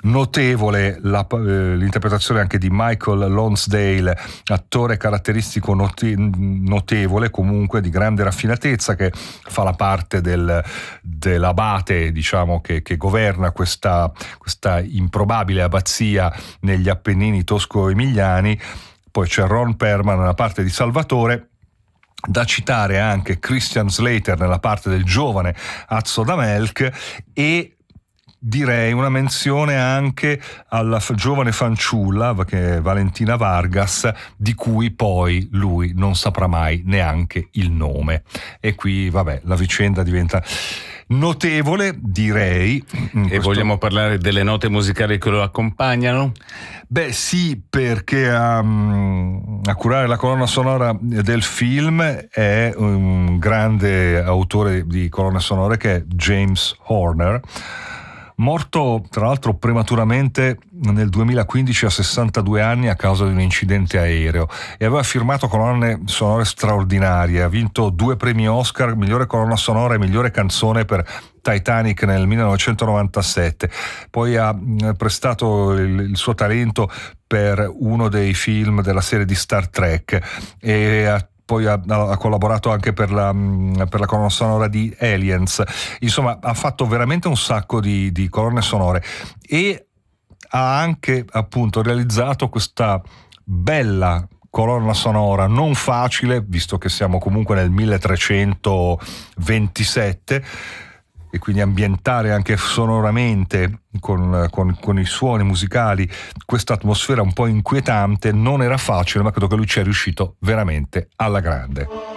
notevole l'interpretazione anche di Michael Lonsdale, attore caratteristico notevole, comunque di grande raffinatezza, che fa la parte dell'abate, diciamo, che governa questa improbabile abbazia negli Appennini tosco-emiliani. Poi c'è Ron Perlman nella parte di Salvatore. Da citare anche Christian Slater nella parte del giovane Azzo da Melk, e direi una menzione anche alla giovane fanciulla, che è Valentina Vargas, di cui poi lui non saprà mai neanche il nome. E qui, vabbè, la vicenda diventa notevole, direi. E vogliamo parlare delle note musicali che lo accompagnano? Beh sì, perché a curare la colonna sonora del film è un grande autore di colonne sonore, che è James Horner, morto tra l'altro prematuramente nel 2015 a 62 anni a causa di un incidente aereo, e aveva firmato colonne sonore straordinarie. Ha vinto 2 premi Oscar, migliore colonna sonora e migliore canzone per Titanic nel 1997. Poi ha prestato il suo talento per uno dei film della serie di Star Trek, e poi ha collaborato anche per la colonna sonora di Aliens. Insomma, ha fatto veramente un sacco di colonne sonore, e ha anche appunto realizzato questa bella colonna sonora non facile, visto che siamo comunque nel 1327, e quindi ambientare anche sonoramente con i suoni musicali questa atmosfera un po' inquietante non era facile, ma credo che lui ci è riuscito veramente alla grande.